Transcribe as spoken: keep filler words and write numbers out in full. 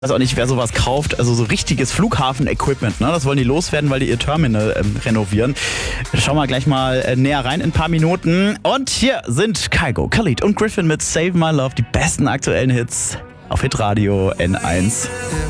Ich weiß auch nicht, wer sowas kauft, also so richtiges Flughafen-Equipment, ne? Das wollen die loswerden, weil die ihr Terminal ähm, renovieren. Schauen wir gleich mal äh, näher rein in ein paar Minuten. Und hier sind Kygo, Khalid und Griffin mit Save My Love, die besten aktuellen Hits auf Hitradio N eins.